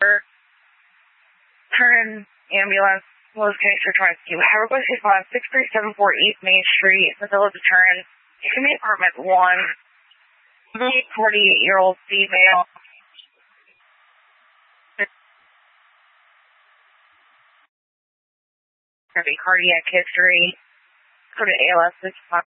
Turn ambulance, Los Gangster Rescue. Have a bus on 63748 Main Street, the Village of Turn. Give me apartment 1. 48-year-old female. Cardiac history. Go to ALS 6